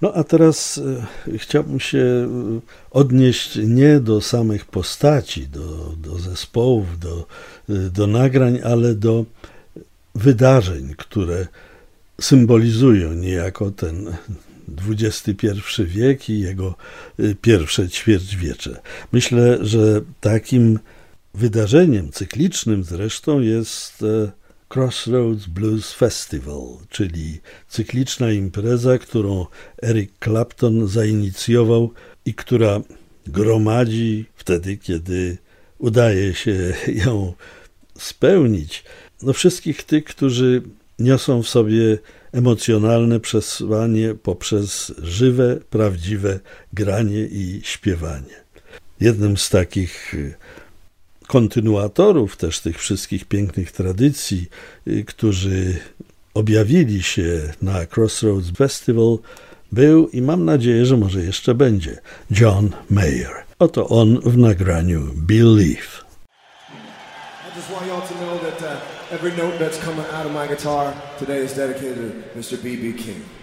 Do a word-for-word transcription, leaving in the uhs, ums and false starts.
No a teraz e, chciałbym się odnieść nie do samych postaci, do, do zespołów, do, do nagrań, ale do wydarzeń, które symbolizują niejako ten dwudziesty pierwszy wiek i jego pierwsze ćwierćwiecze. Myślę, że takim wydarzeniem cyklicznym zresztą jest Crossroads Blues Festival, czyli cykliczna impreza, którą Eric Clapton zainicjował i która gromadzi wtedy, kiedy udaje się ją spełnić, no wszystkich tych, którzy niosą w sobie emocjonalne przesłanie poprzez żywe, prawdziwe granie i śpiewanie. Jednym z takich kontynuatorów też tych wszystkich pięknych tradycji, którzy objawili się na Crossroads Festival, był i mam nadzieję, że może jeszcze będzie John Mayer. Oto on w nagraniu Believe. I just want y'all to know that uh, every note that's coming out of my guitar today is dedicated to mister B B King.